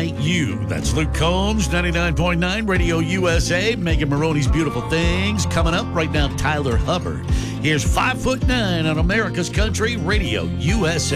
Tonight You. That's Luke Combs, 99.9 Radio USA. Megan Maroney's Beautiful Things. Coming up right now, Tyler Hubbard. Here's 5'9" on America's Country Radio USA.